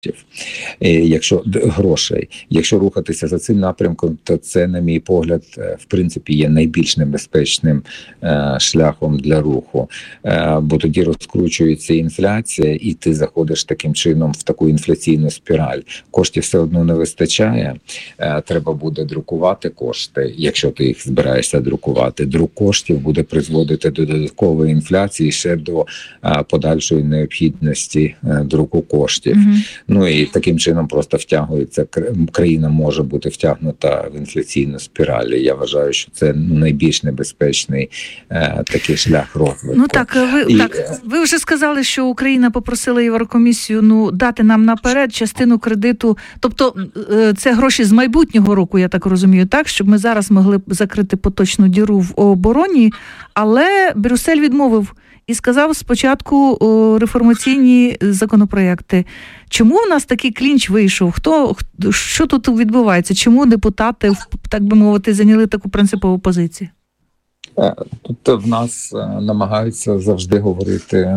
Якщо грошей, якщо рухатися за цим напрямком, то це, на мій погляд, в принципі, є найбільш небезпечним шляхом для руху, бо тоді розкручується інфляція, і ти заходиш таким чином в таку інфляційну спіраль. Коштів все одно не вистачає, треба буде друкувати кошти, якщо ти їх збираєшся друкувати. Друк коштів буде призводити до додаткової інфляції, ще до подальшої необхідності друку коштів. Ну і таким чином просто втягується, країна може бути втягнута в інфляційну спіраль. Я вважаю, що це найбільш небезпечний такий шлях розвитку. Ну так, ви вже сказали, що Україна попросила Єврокомісію дати нам наперед частину кредиту, тобто це гроші з майбутнього року, я так розумію, так, щоб ми зараз могли б закрити поточну діру в обороні, але Брюссель відмовив і сказав спочатку реформаційні законопроекти. Чому у нас такий клінч вийшов? Що тут відбувається? Чому депутати, так би мовити, зайняли таку принципову позицію? Тут в нас намагаються завжди говорити,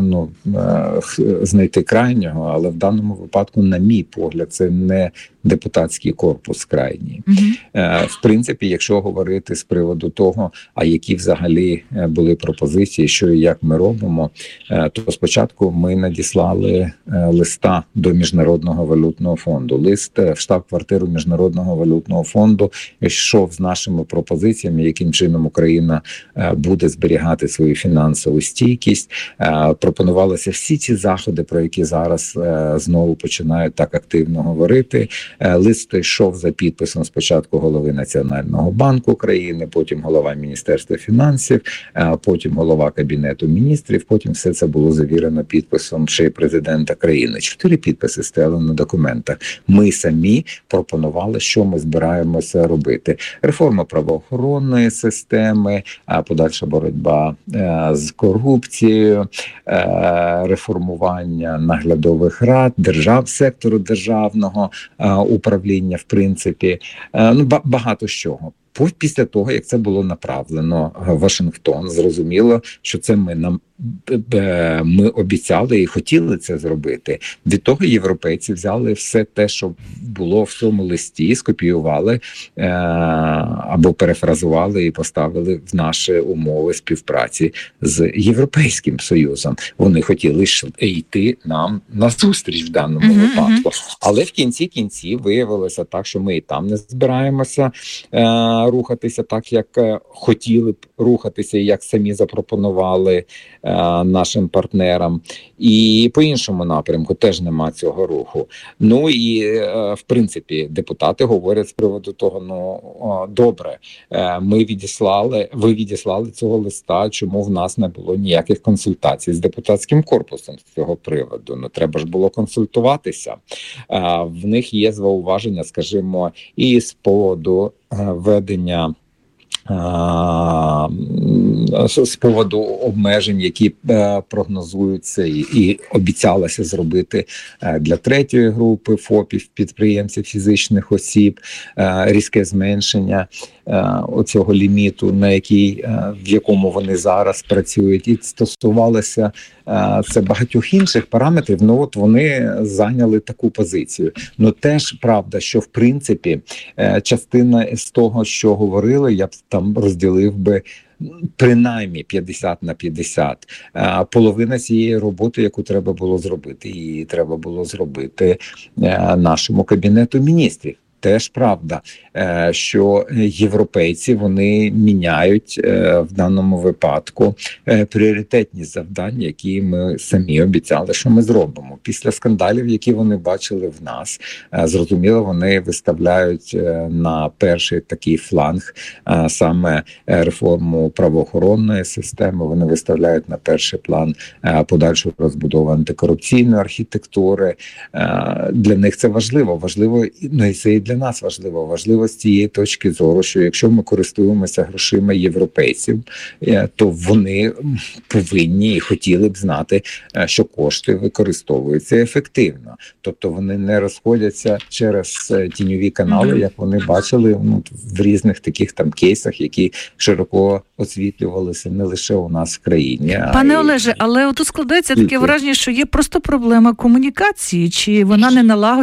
знайти крайнього, але в даному випадку, на мій погляд, це не депутатський корпус крайній. В принципі, якщо говорити з приводу того, а які взагалі були пропозиції, що і як ми робимо, то спочатку ми надіслали листа до Міжнародного валютного фонду. Лист в штаб-квартиру Міжнародного валютного фонду йшов з нашими пропозиціями, яким чином Україна буде зберігати свою фінансову стійкість. Пропонувалися всі ці заходи, про які зараз знову починають так активно говорити. Лист йшов за підписом спочатку голови Національного банку України, потім голова Міністерства фінансів, потім голова Кабінету міністрів, потім все це було завірено підписом ще й президента країни. 4 підписи стояли на документах. Ми самі пропонували, що ми збираємося робити. Реформа правоохоронної системи, подальша боротьба з корупцією, реформування наглядових рад, сектору державного управління, в принципі, багато з чого. Після того, як це було направлено в Вашингтон, зрозуміло, що це ми обіцяли і хотіли це зробити. Від того європейці взяли все те, що було в цьому листі, скопіювали або перефразували і поставили в наші умови співпраці з Європейським Союзом. Вони хотіли йти нам назустріч в даному випадку. Але в кінці кінців виявилося так, що ми і там не збираємося рухатися так, як хотіли б рухатися, і як самі запропонували нашим партнерам. І по іншому напрямку теж нема цього руху. Ну і, в принципі, депутати говорять з приводу того, добре, ви відіслали цього листа, чому в нас не було ніяких консультацій з депутатським корпусом з цього приводу. Треба ж було консультуватися. В них є зауваження, скажімо, і з поводу ведення з поводу обмежень, які прогнозуються і обіцялося зробити для третьої групи ФОПів, підприємців, фізичних осіб, різке зменшення оцього ліміту, в якому вони зараз працюють, і стосувалося це багатьох інших параметрів. Вони зайняли таку позицію. Теж правда, що в принципі частина з того, що говорили, я б там розділив би принаймні 50/50. Половина цієї роботи, яку треба було зробити, її треба було зробити нашому Кабінету міністрів. Теж правда, що європейці, вони міняють в даному випадку пріоритетні завдання, які ми самі обіцяли, що ми зробимо. Після скандалів, які вони бачили в нас, зрозуміло, вони виставляють на перший такий фланг саме реформу правоохоронної системи, вони виставляють на перший план подальшу розбудову антикорупційної архітектури. Для них це важливо, і це і для для нас важливо з цієї точки зору, що якщо ми користуємося грошима європейців, то вони повинні і хотіли б знати, що кошти використовуються ефективно. Тобто вони не розходяться через тіньові канали, як вони бачили в різних таких там кейсах, які широко освітлювалися не лише у нас в країні. Пане Олеже, але тут складається таке враження, що є просто проблема комунікації, чи вона не налагоджена